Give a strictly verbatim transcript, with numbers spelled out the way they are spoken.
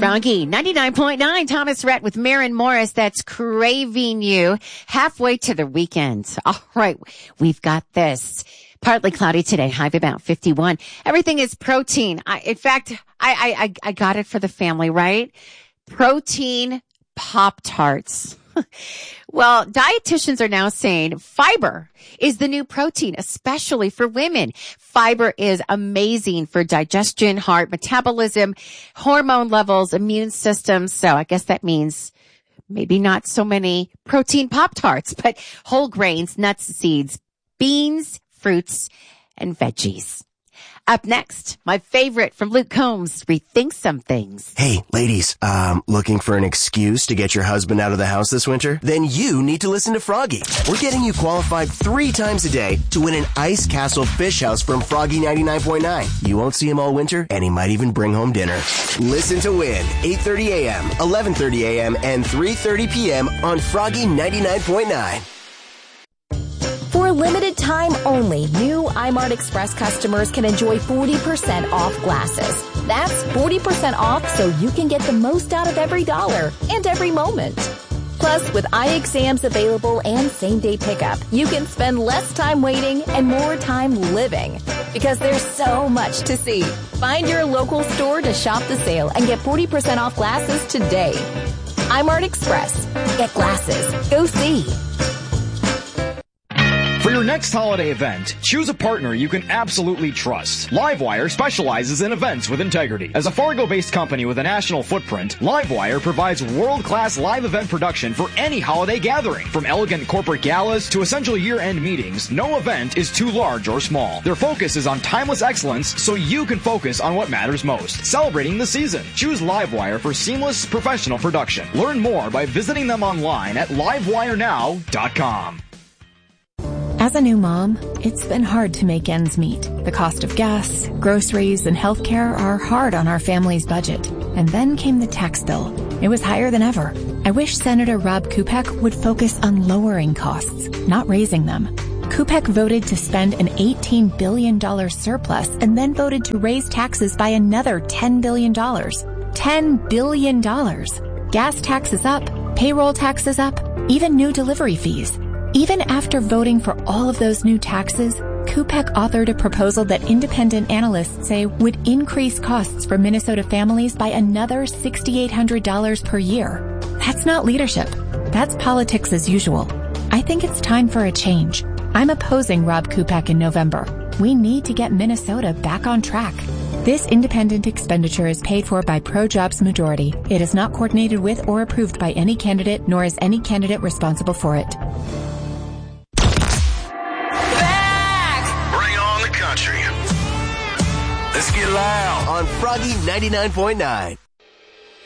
Froggy, ninety-nine point nine, Thomas Rhett with Maren Morris. That's Craving You. Halfway to the weekend. All right, we've got this. Partly cloudy today, high of about fifty-one. Everything is protein. I, in fact, I, I, I got it for the family, right? Protein Pop-Tarts. Well, dietitians are now saying fiber is the new protein, especially for women. Fiber is amazing for digestion, heart, metabolism, hormone levels, immune system. So I guess that means maybe not so many protein Pop-Tarts, but whole grains, nuts, seeds, beans, fruits, and veggies. Up next, my favorite from Luke Combs, Rethink Some Things. Hey, ladies, um, looking for an excuse to get your husband out of the house this winter? Then you need to listen to Froggy. We're getting you qualified three times a day to win an Ice Castle Fish House from Froggy ninety-nine point nine. You won't see him all winter, and he might even bring home dinner. Listen to win, eight thirty a.m., eleven thirty a.m., and three thirty p.m. on Froggy ninety-nine point nine. For a limited time only, new iMart Express customers can enjoy forty percent off glasses. That's forty percent off so you can get the most out of every dollar and every moment. Plus, with eye exams available and same-day pickup, you can spend less time waiting and more time living. Because there's so much to see. Find your local store to shop the sale and get forty percent off glasses today. iMart Express. Get glasses. Go see. For your next holiday event, choose a partner you can absolutely trust. Livewire specializes in events with integrity. As a Fargo-based company with a national footprint, Livewire provides world-class live event production for any holiday gathering. From elegant corporate galas to essential year-end meetings, no event is too large or small. Their focus is on timeless excellence so you can focus on what matters most, celebrating the season. Choose Livewire for seamless professional production. Learn more by visiting them online at livewire now dot com. As a new mom, it's been hard to make ends meet. The cost of gas, groceries, and healthcare are hard on our family's budget. And then came the tax bill. It was higher than ever. I wish Senator Rob Kupek would focus on lowering costs, not raising them. Kupek voted to spend an eighteen billion dollars surplus and then voted to raise taxes by another ten billion dollars. ten billion dollars. Gas taxes up, payroll taxes up, even new delivery fees. Even after voting for all of those new taxes, Kupek authored a proposal that independent analysts say would increase costs for Minnesota families by another six thousand eight hundred dollars per year. That's not leadership. That's politics as usual. I think it's time for a change. I'm opposing Rob Kupek in November. We need to get Minnesota back on track. This independent expenditure is paid for by ProJobs Majority. It is not coordinated with or approved by any candidate, nor is any candidate responsible for it. Let's get loud on Froggy ninety-nine point nine.